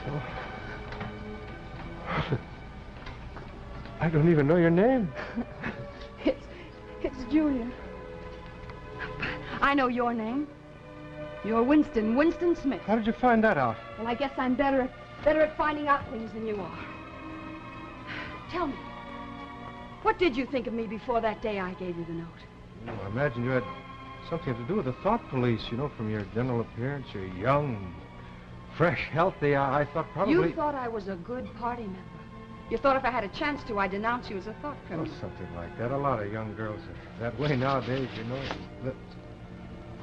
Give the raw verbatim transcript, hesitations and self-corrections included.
Oh. I don't even know your name. It's, it's Julia. I know your name. You're Winston, Winston Smith. How did you find that out? Well, I guess I'm better at, better at finding out things than you are. Tell me, what did you think of me before that day I gave you the note? Well, I imagine you had something to do with the thought police, you know, from your general appearance. You're young, fresh, healthy. I, I thought probably... You thought I was a good party member. You thought if I had a chance to, I'd denounce you as a thought criminal. Oh, something like that. A lot of young girls are that way nowadays, you know. But